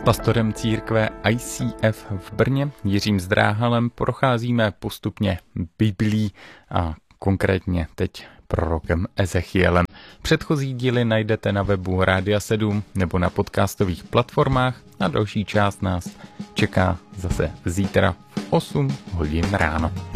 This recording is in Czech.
pastorem církve ICF v Brně Jiřím Zdráhalem procházíme postupně Biblí a konkrétně teď prorokem Ezechielem. Předchozí díly najdete na webu Rádia 7 nebo na podcastových platformách a další část nás čeká zase zítra v 8 hodin ráno.